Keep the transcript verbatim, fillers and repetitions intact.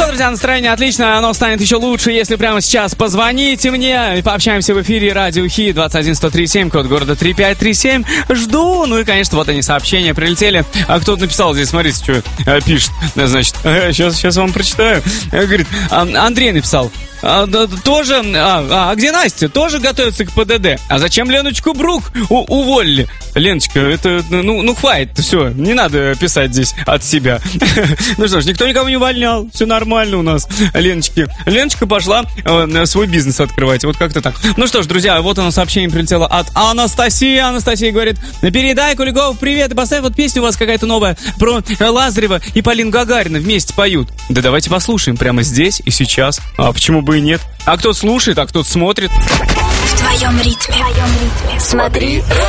друзья, настроение отлично, оно станет еще лучше, если прямо сейчас позвоните мне и пообщаемся в эфире Радио Хит двадцать один сто тридцать семь, код города три пять три семь. Жду. Ну и, конечно, вот они, сообщения прилетели. А кто-то написал здесь, смотрите, что э, пишет. Значит, э, сейчас, сейчас вам прочитаю. Э, говорит, а, Андрей написал. А, да, тоже, а, а где Настя? Тоже готовится к ПДД. А зачем Леночку Брук у, уволили? Леночка, это, ну, ну хватит, все, не надо писать здесь от себя. Ну что ж, никто никого не увольнял, все нормально у нас, Леночки. Леночка пошла э, свой бизнес открывать, вот как-то так. Ну что ж, друзья, вот оно сообщение прилетело от Анастасии. Анастасия говорит, передай Куликову привет и поставь вот песню у вас какая-то новая про Лазарева и Полину Гагарина вместе поют. Да давайте послушаем прямо здесь и сейчас. А почему бы и нет? А кто слушает, а кто смотрит. В твоем ритме. В твоем ритме. Смотри